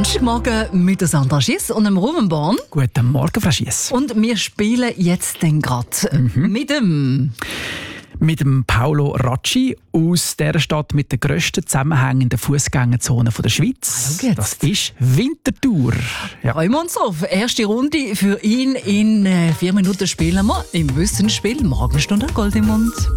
Dienstagmorgen mit der Sandra Schiess und dem Ruben Born. Guten Morgen, Frau Schiess. Und wir spielen jetzt den gerade mit dem Paolo Racci aus der Stadt mit der grössten zusammenhängenden Fußgängerzone der Schweiz. Das ist Winterthur. Ja. Freuen wir uns auf. Erste Runde für ihn. In 4 Minuten spielen wir im Wissensspiel Morgenstunde Gold im Mund.